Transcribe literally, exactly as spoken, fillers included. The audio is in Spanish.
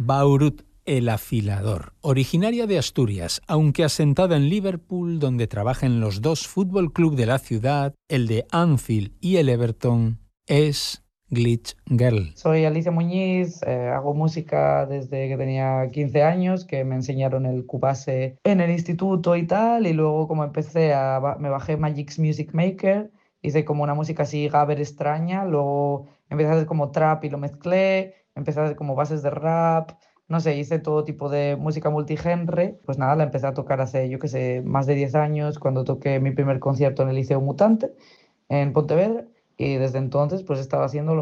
Baurut el afilador, originaria de Asturias, aunque asentada en Liverpool, donde trabajan los dos fútbol club de la ciudad, el de Anfield y el Everton, es Glitch Girl. Soy Alicia Muñiz, eh, hago música desde que tenía quince años, que me enseñaron el Cubase en el instituto y tal, y luego como empecé a, ba- me bajé Magic's Music Maker, hice como una música así gabber extraña, luego empecé a hacer como trap y lo mezclé, empecé a hacer como bases de rap, no sé, hice todo tipo de música multigenre, pues nada, la empecé a tocar hace, yo qué sé, más de diez años, cuando toqué mi primer concierto en el Liceo Mutante, en Pontevedra, y desde entonces pues he estado haciendo